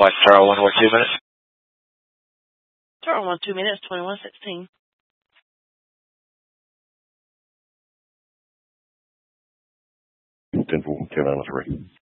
White Star 1 or 2 minutes. Star 1 2 minutes, 21:16. Ten-4, Carolina 3.